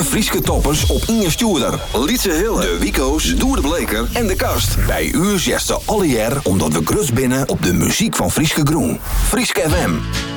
Frieske toppers op Inge Stoerder, Lietse Hille, de Wico's, Doer de Bleker en de Kast. Bij u zesten alle jaar omdat we grut binnen op de muziek van Frieske Groen. Frieske FM.